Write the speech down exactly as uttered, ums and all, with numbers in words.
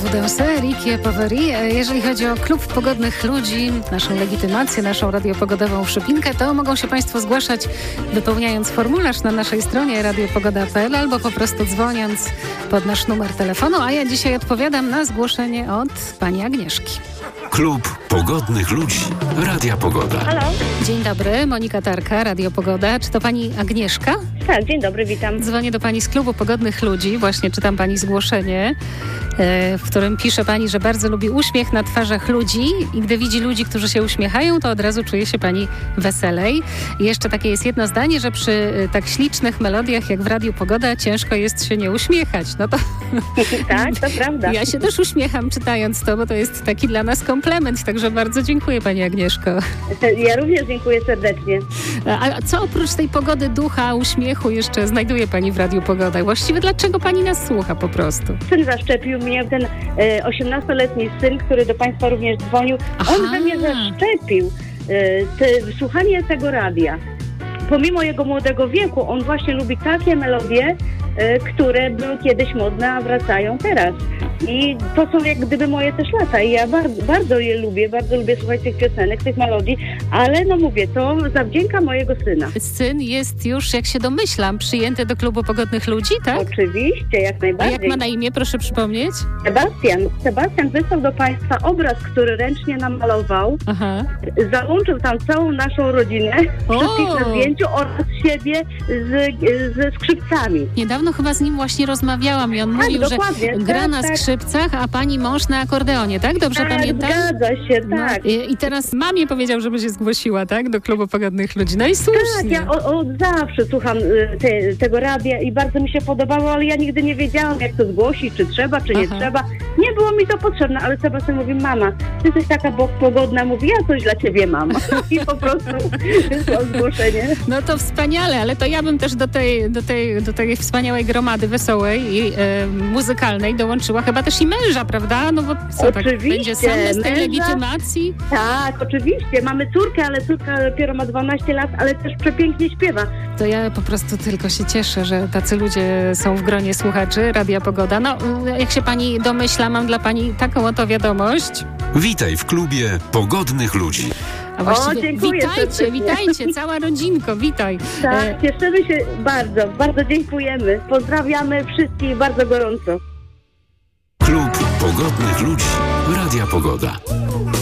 Klub Danse, Ricky Poveri. Jeżeli chodzi o Klub Pogodnych Ludzi, naszą legitymację, naszą radiopogodową przypinkę, to mogą się Państwo zgłaszać wypełniając formularz na naszej stronie radiopogoda kropka p l albo po prostu dzwoniąc pod nasz numer telefonu, a ja dzisiaj odpowiadam na zgłoszenie od pani Agnieszki. Klub Pogodnych Ludzi. Radia Pogoda. Halo? Dzień dobry, Monika Tarka, Radio Pogoda. Czy to pani Agnieszka? Tak, dzień dobry, witam. Dzwonię do pani z Klubu Pogodnych Ludzi. Właśnie czytam pani zgłoszenie, w którym pisze pani, że bardzo lubi uśmiech na twarzach ludzi i gdy widzi ludzi, którzy się uśmiechają, to od razu czuje się pani weselej. I jeszcze takie jest jedno zdanie, że przy tak ślicznych melodiach jak w Radiu Pogoda ciężko jest się nie uśmiechać. No to tak, to prawda. Ja się też uśmiecham czytając to, bo to jest taki dla nas komplement, także bardzo dziękuję pani Agnieszko. Ja również dziękuję serdecznie. A co oprócz tej pogody ducha, uśmiechu jeszcze znajduje pani w Radiu Pogoda? Właściwie dlaczego pani nas słucha po prostu? Syn zaszczepił mnie, ten e, osiemnastoletni syn, który do państwa również dzwonił. Aha. On we mnie zaszczepił e, te, słuchanie tego radia. Pomimo jego młodego wieku, on właśnie lubi takie melodie, e, które były kiedyś modne, a wracają teraz. I to są jak gdyby moje też lata i ja bardzo, bardzo je lubię, bardzo lubię słuchać tych piosenek, tych melodii, ale no mówię, to zawdzięka mojego syna. Syn jest już, jak się domyślam, przyjęty do Klubu Pogodnych Ludzi, tak? Oczywiście, jak A najbardziej. jak ma na imię, proszę przypomnieć? Sebastian. Sebastian wysłał do państwa obraz, który ręcznie namalował. Aha. Załączył tam całą naszą rodzinę, wszystkich na zdjęciu oraz siebie z, ze skrzypcami. Niedawno chyba z nim właśnie rozmawiałam i on Tak, mówił, że dokładnie, gra tak, na tak. skrzypcach, a pani mąż na akordeonie, tak? Dobrze Tak, pamiętam? zgadza się, tak. No, i, I teraz mamie powiedział, żeby się zgłosiła, tak? Do Klubu Pogodnych Ludzi. No i słusznie. Tak, ja o, od zawsze słucham y, te, tego radia i bardzo mi się podobało, ale ja nigdy nie wiedziałam, jak to zgłosić, czy trzeba, czy nie Aha. trzeba. Nie było mi to potrzebne, ale Sebastian mówi, mama, ty jesteś taka bo- pogodna, mówi, ja coś dla ciebie mam. I po prostu wysłał zgłoszenie. No to wspaniale, ale to ja bym też do tej, do tej, do tej wspaniałej gromady wesołej i e, muzykalnej dołączyła chyba też i męża, prawda? No bo co, tak Oczywiście, będzie sam bez tej męża. legitymacji? Tak, oczywiście. Mamy córkę, ale córka dopiero ma dwanaście lat, ale też przepięknie śpiewa. To ja po prostu tylko się cieszę, że tacy ludzie są w gronie słuchaczy Radia Pogoda. No, jak się pani domyśla, mam dla pani taką oto wiadomość. Witaj w klubie Pogodnych Ludzi. A właściwie O, dziękuję witajcie, serdecznie. witajcie, cała rodzinko, witaj. E, Tak, cieszymy się bardzo, bardzo dziękujemy. Pozdrawiamy wszystkich bardzo gorąco. Klub Pogodnych Ludzi. Radia Pogoda.